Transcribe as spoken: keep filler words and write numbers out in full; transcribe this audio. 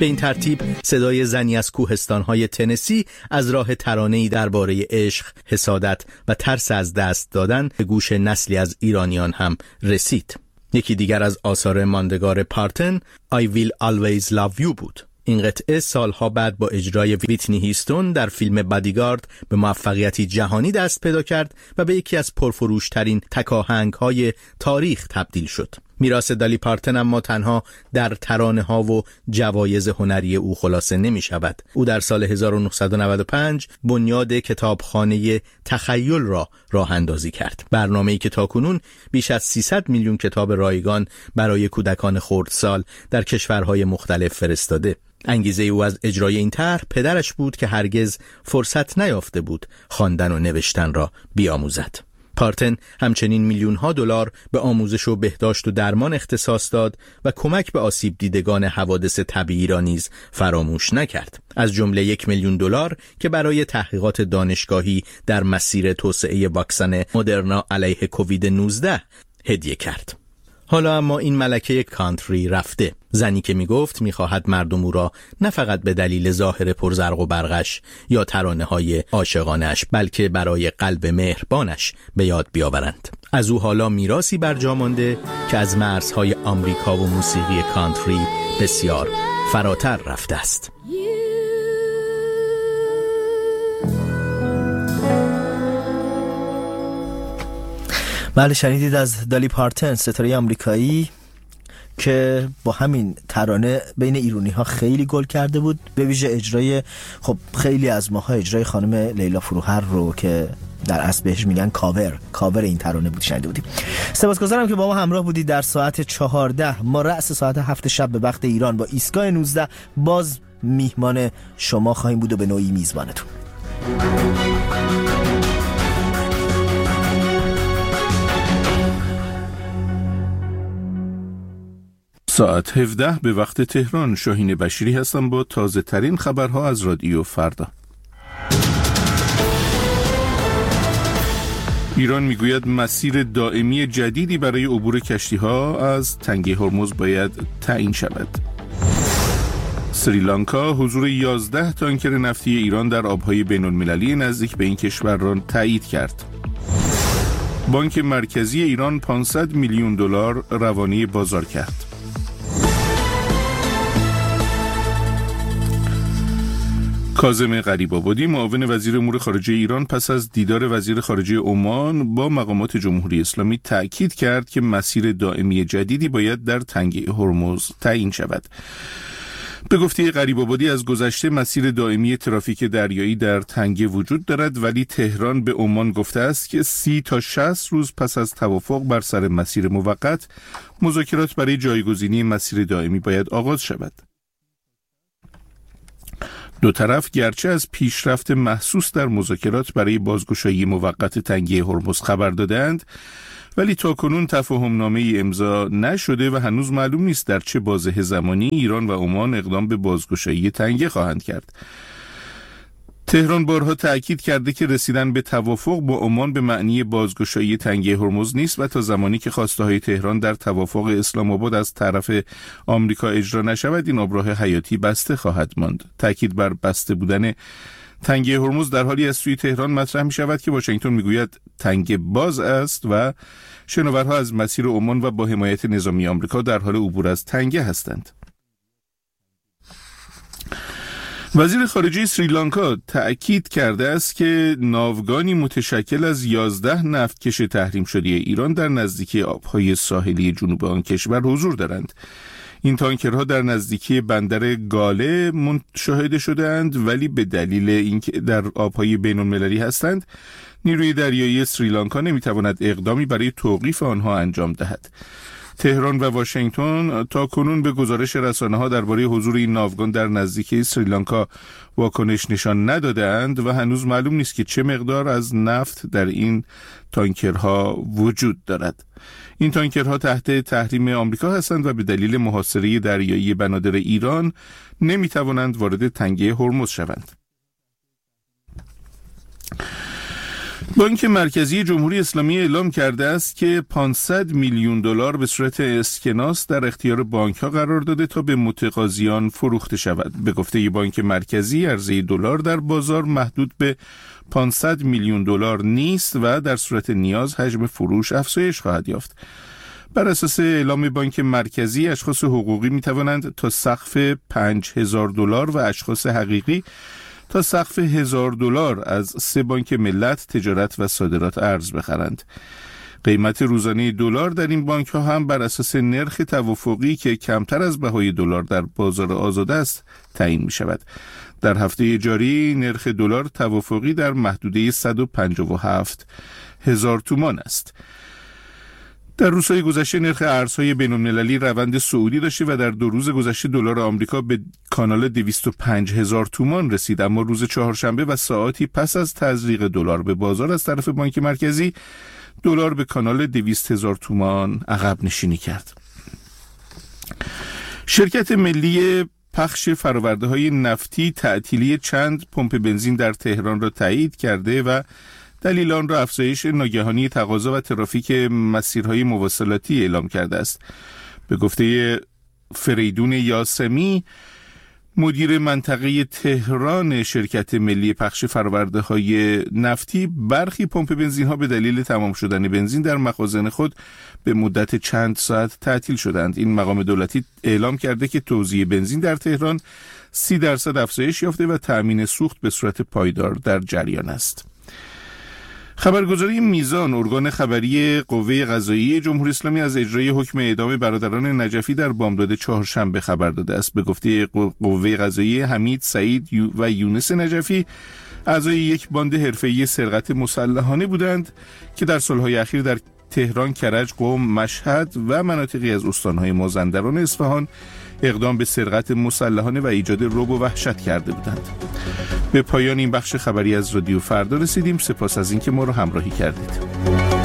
به این ترتیب صدای زنی از کوهستان‌های تنسی از راه ترانه‌ای درباره عشق، حسادت و ترس از دست دادن به گوش نسلی از ایرانیان هم رسید. یکی دیگر از آثار ماندگار پارتن I Will Always Love You بود. این قطعه سالها بعد با اجرای ویتنی هیستون در فیلم بادیگارد به موفقیتی جهانی دست پیدا کرد و به یکی از پرفروشترین تکاهنگ‌های تاریخ تبدیل شد. میراث دالی پارتن اما تنها در ترانه‌ها و جوایز هنری او خلاصه نمی شود. او در سال هزار و نهصد و نود و پنج بنیاد کتابخانه تخیل را راه اندازی کرد. برنامه‌ای که تاکنون بیش از سیصد میلیون کتاب رایگان برای کودکان خردسال در کشورهای مختلف فرستاده. انگیزه او از اجرای این طرح پدرش بود که هرگز فرصت نیافته بود خواندن و نوشتن را بیاموزد. پارتن همچنین میلیون ها دلار به آموزش و بهداشت و درمان اختصاص داد و کمک به آسیب دیدگان حوادث طبیعی را نیز فراموش نکرد. از جمله یک میلیون دلار که برای تحقیقات دانشگاهی در مسیر توسعه واکسن مدرنا علیه کووید نوزده هدیه کرد. حالا اما این ملکه کانتری رفته. زنی که میگفت میخواهد مردم او را نه فقط به دلیل ظاهر پرزرق و برقش یا ترانه‌های عاشقانش بلکه برای قلب مهربانش به یاد بیاورند. از او حالا میراثی برجا مانده که از مرزهای آمریکا و موسیقی کانتری بسیار فراتر رفته است. بله، شنیدید از دالی پارتن، ستاره آمریکایی که با همین ترانه بین ایرانی ها خیلی گل کرده بود، به ویژه اجرای خب خیلی از ماها اجرای خانم لیلا فروهر رو که در اصل بهش میگن کاور کاور این ترانه بود شنیده بودیم. سپاسگزارم که با ما همراه بودید در ساعت چهارده. ما رأس ساعت هفت شب به وقت ایران با ایستگاه نوزده باز میهمان شما خواهیم بود و به نوعی میزبانتون. ساعت هفده به وقت تهران. شاهین بشیری هستم با تازه ترین خبرها از رادیو فردا. ایران میگوید مسیر دائمی جدیدی برای عبور کشتی‌ها از تنگه هرمز باید تعیین شود. سریلانکا حضور یازده تانکر نفتی ایران در آبهای بین‌المللی نزدیک به این کشور را تایید کرد. بانک مرکزی ایران پانصد میلیون دلار روانه بازار کرد. کاظم غریب‌آبادی معاون وزیر امور خارجه ایران پس از دیدار وزیر خارجه عمان با مقامات جمهوری اسلامی تأکید کرد که مسیر دائمی جدیدی باید در تنگه هرمز تعیین شود. به گفته غریب‌آبادی از گذشته مسیر دائمی ترافیک دریایی در تنگه وجود دارد، ولی تهران به عمان گفته است که سی تا شصت روز پس از توافق بر سر مسیر موقت مذاکرات برای جایگزینی مسیر دائمی باید آغاز شود. دو طرف گرچه از پیشرفت محسوس در مذاکرات برای بازگشایی موقت تنگه هرمز خبر دادند، ولی تاکنون تفاهم‌نامه‌ای امضا نشده و هنوز معلوم نیست در چه بازه زمانی ایران و عمان اقدام به بازگشایی تنگه خواهند کرد. تهران بارها تأکید کرده که رسیدن به توافق با عمان به معنی بازگشایی تنگه هرمز نیست و تا زمانی که خواسته‌های تهران در توافق اسلام آباد از طرف آمریکا اجرا نشود این آبراه حیاتی بسته خواهد ماند. تأکید بر بسته بودن تنگه هرمز در حالی از سوی تهران مطرح می شود که واشنگتن می گوید تنگه باز است و شناورها از مسیر عمان و با حمایت نظامی آمریکا در حال عبور از تنگه هستند. وزیر خارجه سریلانکا تأکید کرده است که ناوگانی متشکل از یازده نفتکش تحریم شده ایران در نزدیکی آبهای ساحلی جنوب آن کشور حضور دارند. این تانکرها در نزدیکی بندر گاله مشاهده شده‌اند، ولی به دلیل اینکه در آبهای بین‌المللی هستند نیروی دریایی سریلانکا نمیتواند اقدامی برای توقیف آنها انجام دهد. تهران و واشنگتن تا کنون به گزارش رسانه‌ها درباره حضور این ناوگان در نزدیکی سریلانکا واکنش نشان نداده‌اند و هنوز معلوم نیست که چه مقدار از نفت در این تانکرها وجود دارد. این تانکرها تحت تحریم آمریکا هستند و به دلیل محاصره دریایی بنادر ایران نمی‌توانند وارد تنگه هرمز شوند. بانک مرکزی جمهوری اسلامی اعلام کرده است که پانصد میلیون دلار به صورت اسکناس در اختیار بانک‌ها قرار داده تا به متقاضیان فروخته شود. به گفته بانک مرکزی عرضه دلار در بازار محدود به پانصد میلیون دلار نیست و در صورت نیاز حجم فروش افزایش خواهد یافت. بر اساس اعلام بانک مرکزی اشخاص حقوقی می توانند تا سقف پنج هزار دلار و اشخاص حقیقی تا سقف هزار دلار از سه بانک ملت، تجارت و صادرات ارز بخرند. قیمت روزانه دلار در این بانک ها هم بر اساس نرخ توافقی که کمتر از بهای دلار در بازار آزاد است تعیین می شود. در هفته جاری نرخ دلار توافقی در محدوده صد و پنجاه و هفت هزار تومان است. در روزهای گذشته نرخ ارزهای بین‌المللی روند صعودی داشته و در دو روز گذشته دلار آمریکا به کانال دویست و پنج هزار تومان رسید، اما روز چهارشنبه و ساعاتی پس از تزریق دلار به بازار از طرف بانک مرکزی دلار به کانال دویست هزار تومان عقب نشینی کرد. شرکت ملی پخش فرآورده‌های نفتی تعطیلی چند پمپ بنزین در تهران را تایید کرده و دلیل آن را افزایش ناگهانی تقاضا و ترافیک مسیرهای مواصلاتی اعلام کرده است. به گفته فریدون یاسمی، مدیر منطقه تهران شرکت ملی پخش فرآورده‌های نفتی، برخی پمپ بنزین ها به دلیل تمام شدن بنزین در مخازن خود به مدت چند ساعت تعطیل شدند. این مقام دولتی اعلام کرده که توزیع بنزین در تهران سی درصد افزایش یافته و تأمین سوخت به صورت پایدار در جریان است. خبرگزاری میزان، ارگان خبری قوه قضاییه جمهوری اسلامی، از اجرای حکم اعدام برادران نجفی در بامداد چهارشنبه خبر داده است. به گفته قوه قضاییه، حمید، سعید و یونس نجفی اعضای یک باند حرفه‌ای سرقت مسلحانه بودند که در سالهای اخیر در تهران، کرج، قم، مشهد و مناطقی از استانهای مازندران و اصفهان اقدام به سرقت مسلحانه و ایجاد رعب و وحشت کرده بودند. به پایان این بخش خبری از رادیو فردا رسیدیم. سپاس از اینکه ما را همراهی کردید.